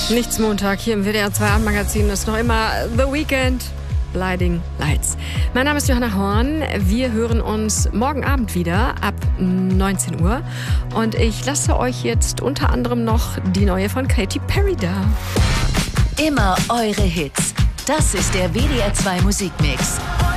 Nichts Montag hier im WDR 2 Abendmagazin ist noch immer The Weekend. Blinding Lights. Mein Name ist Johanna Horn. Wir hören uns morgen Abend wieder ab 19 Uhr. Und ich lasse euch jetzt unter anderem noch die neue von Katy Perry da. Immer eure Hits. Das ist der WDR 2 Musikmix.